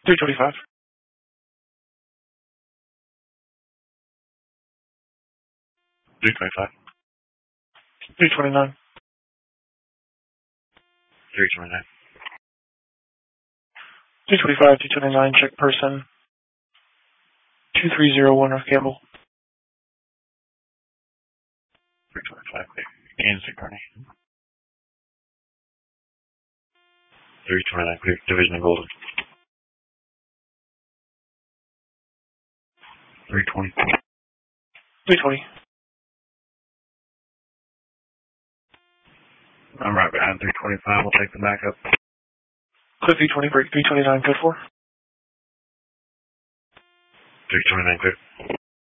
325. 325. 329. 329. 325, 229, check person. 2301 North Campbell. 325, Kansas City Kearney. 329, clear, Division and Golden. 320. 320. I'm right behind 325, we'll take the backup. Clear 320, break 329, code 4. 329, clear.